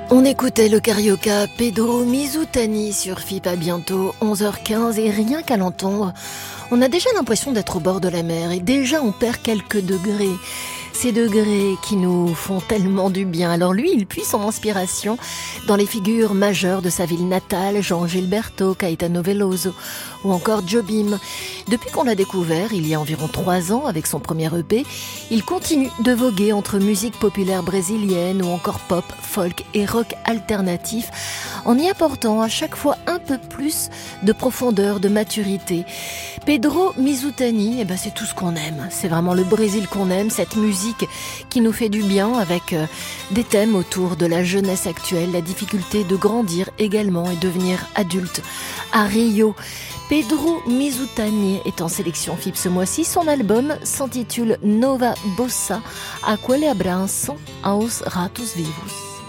On écoutait le carioca Pedro Mizutani sur FIP à bientôt 11h15 et rien qu'à l'entendre, on a déjà l'impression d'être au bord de la mer et déjà on perd quelques degrés. Ces degrés qui nous font tellement du bien. Alors lui, il puise son inspiration dans les figures majeures de sa ville natale, Jean Gilberto, Caetano Veloso ou encore Jobim. Depuis qu'on l'a découvert, il y a environ 3 ans, avec son premier EP, il continue de voguer entre musique populaire brésilienne ou encore pop, folk et rock alternatif, en y apportant à chaque fois un peu plus de profondeur, de maturité. Pedro Mizutani, c'est tout ce qu'on aime. C'est vraiment le Brésil qu'on aime, cette musique qui nous fait du bien avec des thèmes autour de la jeunesse actuelle, la difficulté de grandir également et devenir adulte. À Rio, Pedro Mizutani est en sélection FIP ce mois-ci. Son album s'intitule Nova Bossa, Aquele Abraço aos Ratos Vivos.